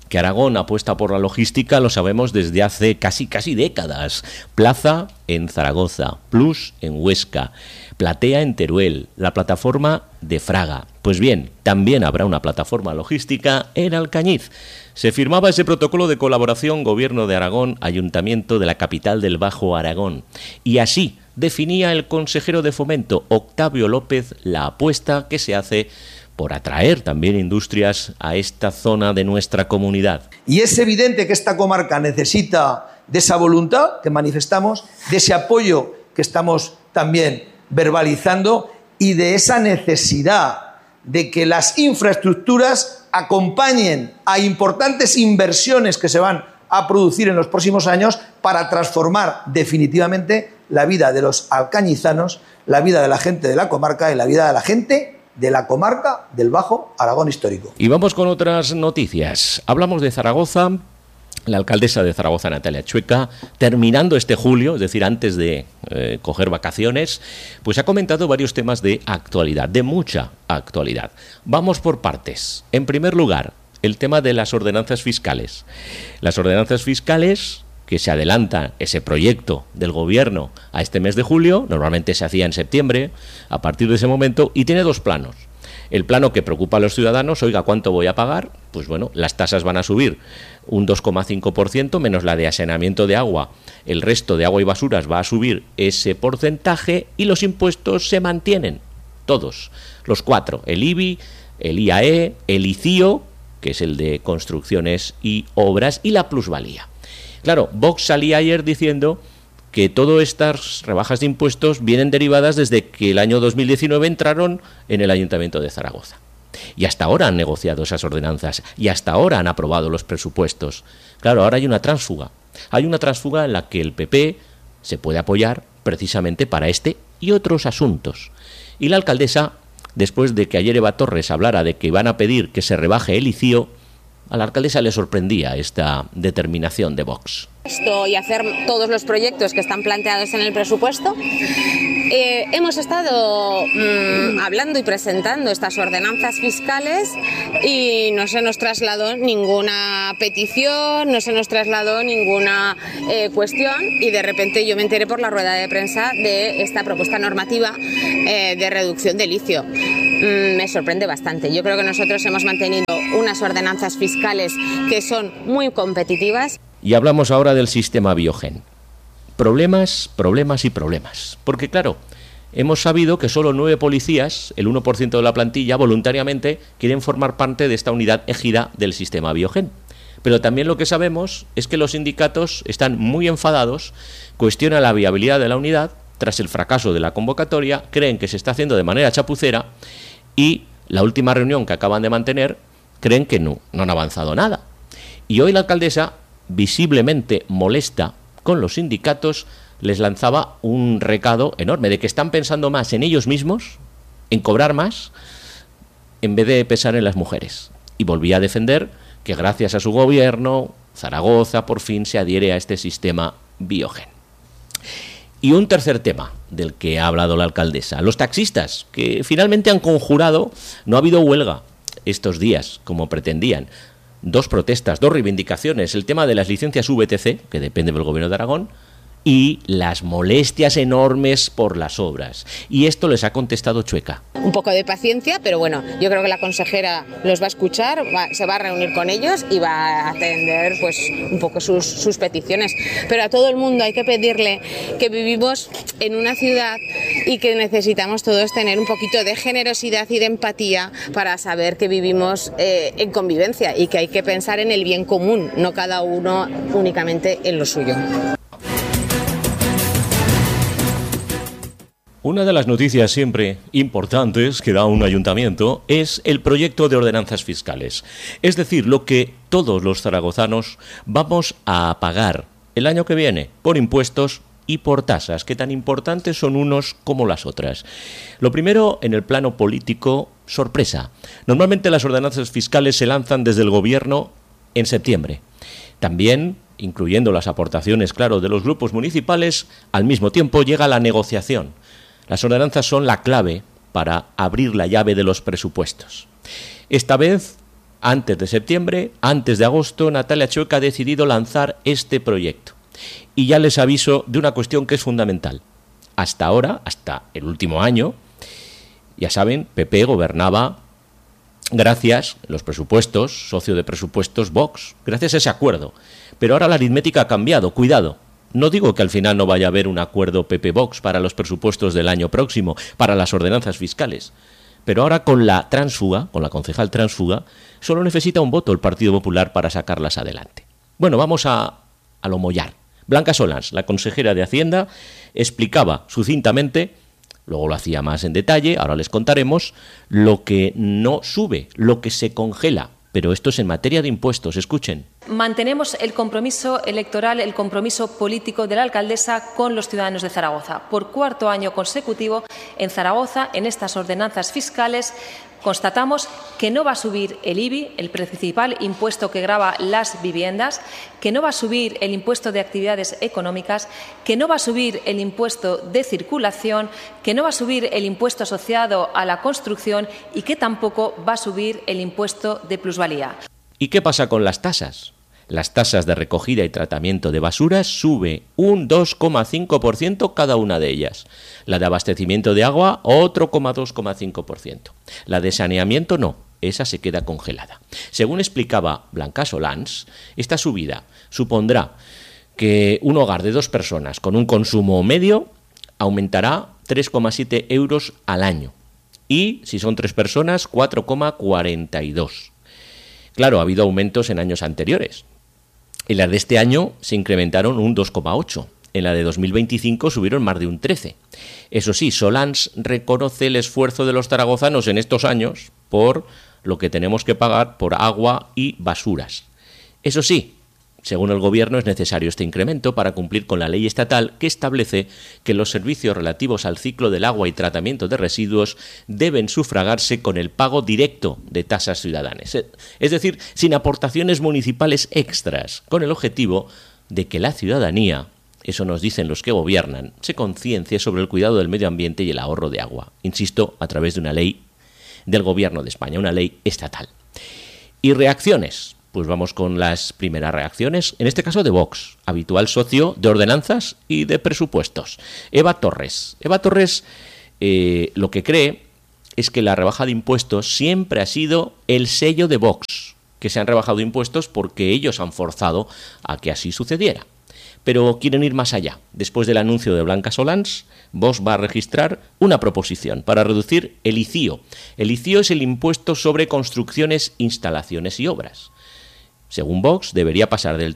Que Aragón apuesta por la logística lo sabemos desde hace casi décadas. Plaza en Zaragoza, Plus en Huesca, Platea en Teruel, la plataforma de Fraga. Pues bien, también habrá una plataforma logística en Alcañiz. Se firmaba ese protocolo de colaboración Gobierno de Aragón, Ayuntamiento de la capital del Bajo Aragón. Y así definía el consejero de Fomento, Octavio López, la apuesta que se hace por atraer también industrias a esta zona de nuestra comunidad. Y es evidente que esta comarca necesita de esa voluntad que manifestamos, de ese apoyo que estamos también verbalizando y de esa necesidad de que las infraestructuras acompañen a importantes inversiones que se van a producir en los próximos años para transformar definitivamente la vida de los alcañizanos, la vida de la gente de la comarca y la vida de la gente de la comarca del Bajo Aragón histórico. Y vamos con otras noticias. Hablamos de Zaragoza. La alcaldesa de Zaragoza, Natalia Chueca, terminando este julio, es decir, antes de coger vacaciones, pues ha comentado varios temas de actualidad, de mucha actualidad. Vamos por partes. En primer lugar, el tema de las ordenanzas fiscales. Las ordenanzas fiscales, que se adelanta ese proyecto del gobierno a este mes de julio, normalmente se hacía en septiembre, a partir de ese momento, y tiene dos planos. El plano que preocupa a los ciudadanos, oiga, ¿cuánto voy a pagar? Pues bueno, las tasas van a subir un 2,5%, menos la de asenamiento de agua. El resto de agua y basuras va a subir ese porcentaje y los impuestos se mantienen, todos, los cuatro, el IBI, el IAE, el ICIO, que es el de construcciones y obras, y la plusvalía. Claro, Vox salía ayer diciendo que todas estas rebajas de impuestos vienen derivadas desde que el año 2019 entraron en el Ayuntamiento de Zaragoza. Y hasta ahora han negociado esas ordenanzas y hasta ahora han aprobado los presupuestos. Claro, ahora hay una tránsfuga. Hay una tránsfuga en la que el PP se puede apoyar precisamente para este y otros asuntos. Y la alcaldesa, después de que ayer Eva Torres hablara de que van a pedir que se rebaje el ICIO, a la alcaldesa le sorprendía esta determinación de Vox. Y hacer todos los proyectos que están planteados en el presupuesto. Hemos estado hablando y presentando estas ordenanzas fiscales y no se nos trasladó ninguna petición, no se nos trasladó ninguna cuestión y de repente yo me enteré por la rueda de prensa de esta propuesta normativa de reducción del ICIO. Me sorprende bastante. Yo creo que nosotros hemos mantenido unas ordenanzas fiscales que son muy competitivas. Y hablamos ahora del sistema Biogen. Problemas, problemas y problemas. Porque claro, hemos sabido que solo 9 policías, el 1% de la plantilla, voluntariamente quieren formar parte de esta unidad égida del sistema Biogen. Pero también lo que sabemos es que los sindicatos están muy enfadados, cuestionan la viabilidad de la unidad tras el fracaso de la convocatoria, creen que se está haciendo de manera chapucera y la última reunión que acaban de mantener creen que no han avanzado nada. Y hoy la alcaldesa, visiblemente molesta con los sindicatos, les lanzaba un recado enorme de que están pensando más en ellos mismos, en cobrar más, en vez de pensar en las mujeres. Y volvía a defender que gracias a su gobierno, Zaragoza por fin se adhiere a este sistema Biogen. Y un tercer tema del que ha hablado la alcaldesa, los taxistas, que finalmente han conjurado, no ha habido huelga estos días, como pretendían. 2 protestas, 2 reivindicaciones, el tema de las licencias VTC, que depende del Gobierno de Aragón, y las molestias enormes por las obras. Y esto les ha contestado Chueca. Un poco de paciencia, pero bueno, yo creo que la consejera los va a escuchar, se va a reunir con ellos y va a atender pues un poco sus peticiones. Pero a todo el mundo hay que pedirle que vivimos en una ciudad y que necesitamos todos tener un poquito de generosidad y de empatía para saber que vivimos en convivencia y que hay que pensar en el bien común, no cada uno únicamente en lo suyo. Una de las noticias siempre importantes que da un ayuntamiento es el proyecto de ordenanzas fiscales. Es decir, lo que todos los zaragozanos vamos a pagar el año que viene por impuestos y por tasas, que tan importantes son unos como las otras. Lo primero, en el plano político, sorpresa. Normalmente las ordenanzas fiscales se lanzan desde el gobierno en septiembre. También, incluyendo las aportaciones, claro, de los grupos municipales, al mismo tiempo llega la negociación. Las ordenanzas son la clave para abrir la llave de los presupuestos. Esta vez Antes de septiembre, antes de agosto, Natalia Chueca ha decidido lanzar este proyecto. Y ya les aviso de una cuestión que es fundamental. Hasta ahora, hasta el último año, ya saben, PP gobernaba gracias a los presupuestos, socio de presupuestos Vox, gracias a ese acuerdo. Pero ahora la aritmética ha cambiado, cuidado. No digo que al final no vaya a haber un acuerdo PP-Vox para los presupuestos del año próximo, para las ordenanzas fiscales. Pero ahora con la tránsfuga, con la concejal tránsfuga, solo necesita un voto el Partido Popular para sacarlas adelante. Bueno, vamos a lo mollar. Blanca Solans, la consejera de Hacienda, explicaba sucintamente, luego lo hacía más en detalle, ahora les contaremos, lo que no sube, lo que se congela. Pero esto es en materia de impuestos, escuchen. Mantenemos el compromiso electoral, el compromiso político de la alcaldesa con los ciudadanos de Zaragoza. Por cuarto año consecutivo, en Zaragoza, en estas ordenanzas fiscales, constatamos que no va a subir el IBI, el principal impuesto que grava las viviendas, que no va a subir el impuesto de actividades económicas, que no va a subir el impuesto de circulación, que no va a subir el impuesto asociado a la construcción y que tampoco va a subir el impuesto de plusvalía. ¿Y qué pasa con las tasas? Las tasas de recogida y tratamiento de basuras sube un 2,5% cada una de ellas. La de abastecimiento de agua, otro 2,5%. La de saneamiento no, esa se queda congelada. Según explicaba Blanca Solans, esta subida supondrá que un hogar de 2 personas con un consumo medio aumentará 3,7 euros al año. Y si son 3 personas, 4,42. Claro, ha habido aumentos en años anteriores. En la de este año se incrementaron un 2,8. En la de 2025 subieron más de un 13. Eso sí, Solans reconoce el esfuerzo de los zaragozanos en estos años por lo que tenemos que pagar por agua y basuras. Eso sí, según el Gobierno es necesario este incremento para cumplir con la ley estatal que establece que los servicios relativos al ciclo del agua y tratamiento de residuos deben sufragarse con el pago directo de tasas ciudadanas. Es decir, sin aportaciones municipales extras, con el objetivo de que la ciudadanía, eso nos dicen los que gobiernan, se conciencie sobre el cuidado del medio ambiente y el ahorro de agua. Insisto, a través de una ley del Gobierno de España, una ley estatal. Y reacciones. Pues vamos con las primeras reacciones, en este caso de Vox, habitual socio de ordenanzas y de presupuestos. Eva Torres. Eva Torres lo que cree es que la rebaja de impuestos siempre ha sido el sello de Vox, que se han rebajado impuestos porque ellos han forzado a que así sucediera. Pero quieren ir más allá. Después del anuncio de Blanca Solans, Vox va a registrar una proposición para reducir el ICIO. El ICIO es el impuesto sobre construcciones, instalaciones y obras. Según Vox, debería pasar del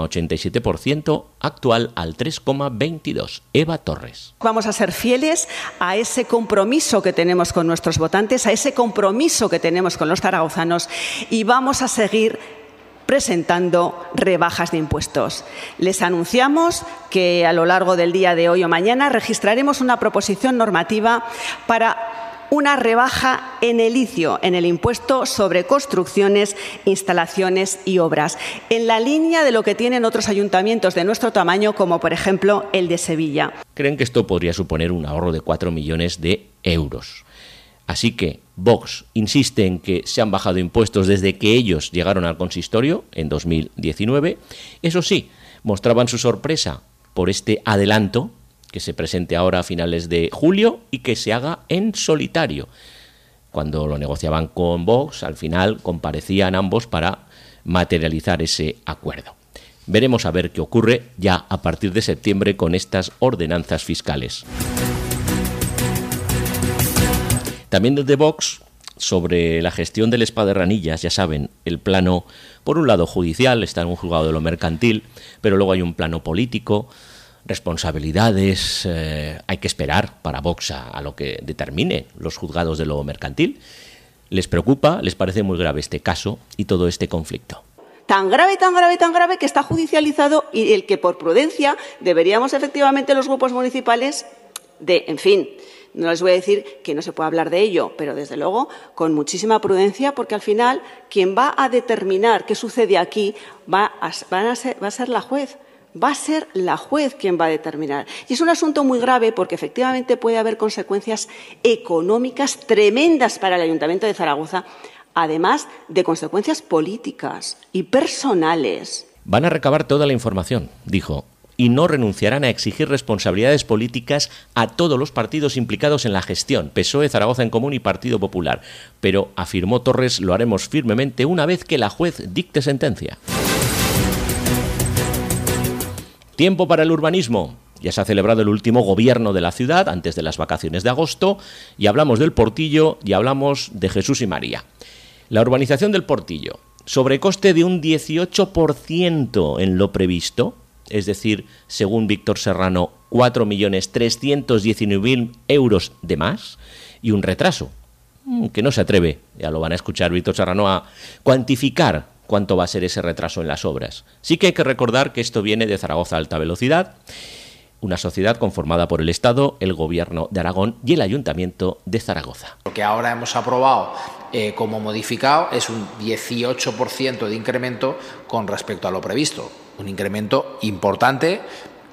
3,87% actual al 3,22%. Eva Torres. Vamos a ser fieles a ese compromiso que tenemos con nuestros votantes, a ese compromiso que tenemos con los zaragozanos y vamos a seguir presentando rebajas de impuestos. Les anunciamos que a lo largo del día de hoy o mañana registraremos una proposición normativa para una rebaja en el ICIO, en el impuesto sobre construcciones, instalaciones y obras, en la línea de lo que tienen otros ayuntamientos de nuestro tamaño, como por ejemplo el de Sevilla. Creen que esto podría suponer un ahorro de 4 millones de euros. Así que Vox insiste en que se han bajado impuestos desde que ellos llegaron al consistorio en 2019. Eso sí, mostraban su sorpresa por este adelanto que se presente ahora a finales de julio y que se haga en solitario. Cuando lo negociaban con Vox, al final comparecían ambos para materializar ese acuerdo. Veremos a ver qué ocurre ya a partir de septiembre con estas ordenanzas fiscales. También desde Vox, sobre la gestión del Espaderranillas, ya saben, el plano, por un lado judicial, está en un juzgado de lo mercantil, pero luego hay un plano político, responsabilidades, hay que esperar para Vox a lo que determine los juzgados de lo mercantil. ¿Les preocupa? ¿Les parece muy grave este caso y todo este conflicto? Tan grave que está judicializado y el que por prudencia deberíamos efectivamente los grupos municipales no les voy a decir que no se puede hablar de ello, pero desde luego con muchísima prudencia, porque al final quien va a determinar qué sucede aquí va a ser la juez. Va a ser la juez quien va a determinar. Y es un asunto muy grave porque efectivamente puede haber consecuencias económicas tremendas para el Ayuntamiento de Zaragoza además de consecuencias políticas y personales. Van a recabar toda la información, dijo, y no renunciarán a exigir responsabilidades políticas a todos los partidos implicados en la gestión, PSOE, Zaragoza en Común y Partido Popular. Pero, afirmó Torres, lo haremos firmemente una vez que la juez dicte sentencia. Tiempo para el urbanismo. Ya se ha celebrado el último gobierno de la ciudad antes de las vacaciones de agosto y hablamos del Portillo y hablamos de Jesús y María. La urbanización del Portillo, sobrecoste de un 18% en lo previsto, es decir, según Víctor Serrano, 4.319.000 euros de más y un retraso, que no se atreve, ya lo van a escuchar Víctor Serrano, a cuantificar cuánto va a ser ese retraso en las obras. Sí que hay que recordar que esto viene de Zaragoza Alta Velocidad, una sociedad conformada por el Estado, el Gobierno de Aragón y el Ayuntamiento de Zaragoza. Lo que ahora hemos aprobado como modificado es un 18% de incremento con respecto a lo previsto. Un incremento importante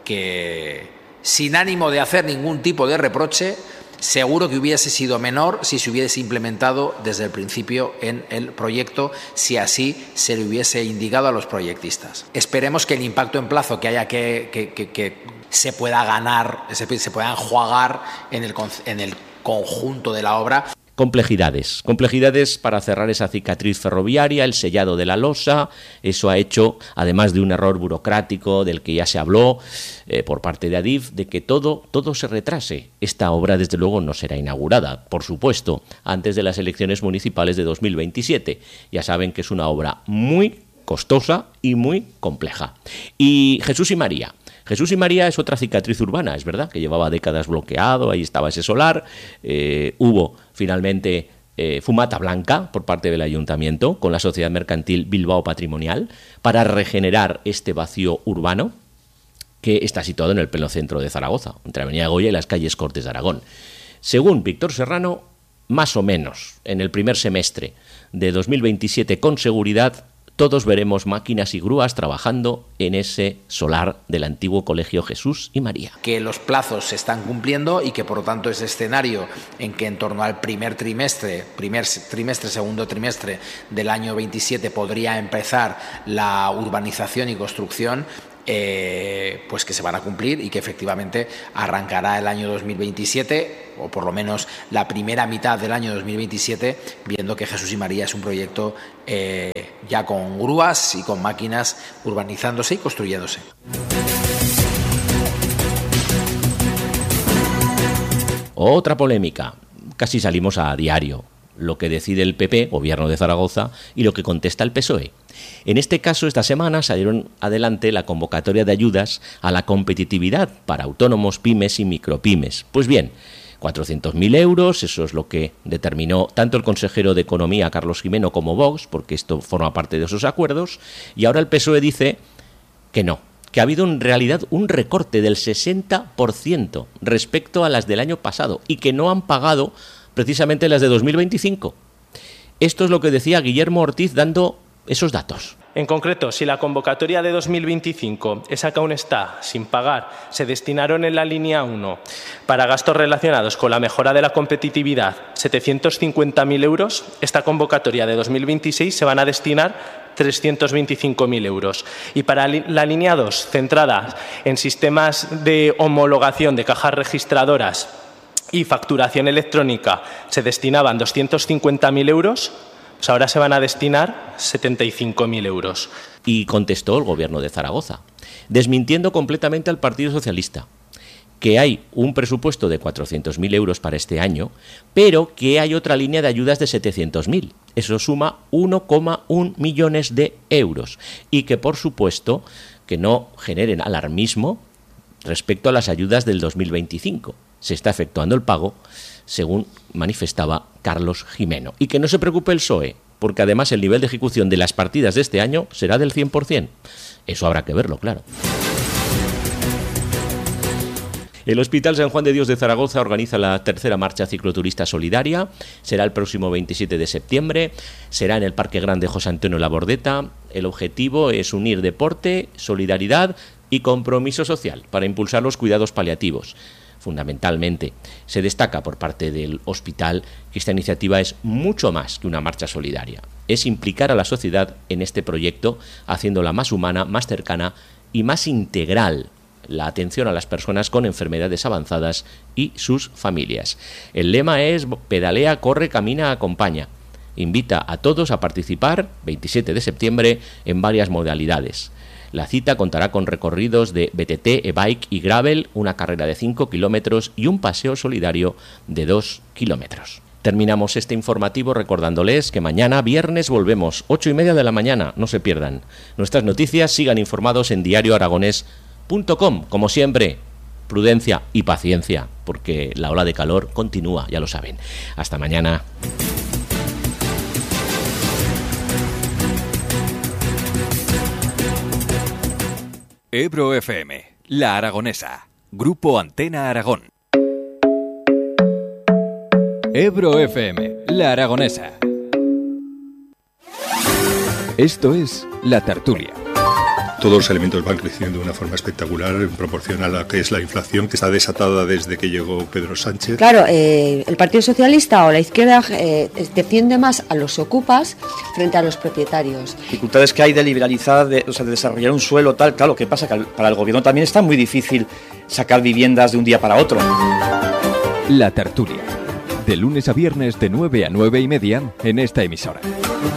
que, sin ánimo de hacer ningún tipo de reproche, seguro que hubiese sido menor si se hubiese implementado desde el principio en el proyecto, si así se le hubiese indicado a los proyectistas. Esperemos que el impacto en plazo que haya que se pueda ganar, se pueda enjuagar en el conjunto de la obra. Complejidades para cerrar esa cicatriz ferroviaria, el sellado de la losa. Eso ha hecho, además de un error burocrático del que ya se habló por parte de Adif, de que todo se retrase. Esta obra, desde luego, no será inaugurada, por supuesto, antes de las elecciones municipales de 2027. Ya saben que es una obra muy costosa y muy compleja. Y Jesús y María. Jesús y María es otra cicatriz urbana, es verdad, que llevaba décadas bloqueado, ahí estaba ese solar, hubo finalmente fumata blanca por parte del Ayuntamiento con la Sociedad Mercantil Bilbao Patrimonial para regenerar este vacío urbano que está situado en el pleno centro de Zaragoza, entre Avenida Goya y las calles Cortes de Aragón. Según Víctor Serrano, más o menos en el primer semestre de 2027 con seguridad todos veremos máquinas y grúas trabajando en ese solar del antiguo Colegio Jesús y María. Que los plazos se están cumpliendo y que por lo tanto ese escenario en que en torno al primer trimestre, segundo trimestre del año 27 podría empezar la urbanización y construcción, pues que se van a cumplir y que efectivamente arrancará el año 2027 o por lo menos la primera mitad del año 2027, viendo que Jesús y María es un proyecto ya con grúas y con máquinas urbanizándose y construyéndose. Otra polémica, casi salimos a diario, lo que decide el PP, Gobierno de Zaragoza, y lo que contesta el PSOE. En este caso, esta semana salieron adelante la convocatoria de ayudas a la competitividad para autónomos, pymes y micropymes. Pues bien, 400.000 euros, eso es lo que determinó tanto el consejero de Economía, Carlos Jimeno, como Vox, porque esto forma parte de esos acuerdos, y ahora el PSOE dice que no, que ha habido en realidad un recorte del 60% respecto a las del año pasado y que no han pagado precisamente las de 2025. Esto es lo que decía Guillermo Ortiz dando esos datos. En concreto, si la convocatoria de 2025, esa que aún está sin pagar, se destinaron en la línea 1 para gastos relacionados con la mejora de la competitividad 750.000 euros, esta convocatoria de 2026 se van a destinar 325.000 euros. Y para la línea 2, centrada en sistemas de homologación de cajas registradoras y facturación electrónica, se destinaban 250.000 euros, pues ahora se van a destinar 75.000 euros. Y contestó el Gobierno de Zaragoza, desmintiendo completamente al Partido Socialista, que hay un presupuesto de 400.000 euros para este año, pero que hay otra línea de ayudas de 700.000. Eso suma 1,1 millones de euros. Y que, por supuesto, que no generen alarmismo respecto a las ayudas del 2025. Se está efectuando el pago, según manifestaba Carlos Jimeno. Y que no se preocupe el PSOE, porque además el nivel de ejecución de las partidas de este año será del 100%. Eso habrá que verlo, claro. El Hospital San Juan de Dios de Zaragoza organiza la tercera marcha cicloturista solidaria. Será el próximo 27 de septiembre. Será en el Parque Grande José Antonio Labordeta. El objetivo es unir deporte, solidaridad y compromiso social para impulsar los cuidados paliativos. fundamentalmente. Se destaca por parte del hospital que esta iniciativa es mucho más que una marcha solidaria. Es implicar a la sociedad en este proyecto, haciéndola más humana, más cercana y más integral, la atención a las personas con enfermedades avanzadas y sus familias. El lema es pedalea, corre, camina, acompaña. Invita a todos a participar 27 de septiembre en varias modalidades. La cita contará con recorridos de BTT, e-bike y gravel, una carrera de 5 kilómetros y un paseo solidario de 2 kilómetros. Terminamos este informativo recordándoles que mañana, viernes, volvemos, 8:30 de la mañana, no se pierdan. Nuestras noticias, sigan informados en diarioaragonés.com. Como siempre, prudencia y paciencia, porque la ola de calor continúa, ya lo saben. Hasta mañana. Ebro FM, La Aragonesa, Grupo Antena Aragón. Ebro FM, La Aragonesa. Esto es La Tertulia. Todos los elementos van creciendo de una forma espectacular en proporción a la que es la inflación, que está desatada desde que llegó Pedro Sánchez. Claro, el Partido Socialista o la izquierda defiende más a los ocupas frente a los propietarios. Dificultades que hay de liberalizar, de desarrollar un suelo tal, claro, ¿qué pasa? Que para el gobierno también está muy difícil sacar viviendas de un día para otro. La Tertulia, de lunes a viernes de 9 a 9:30 en esta emisora.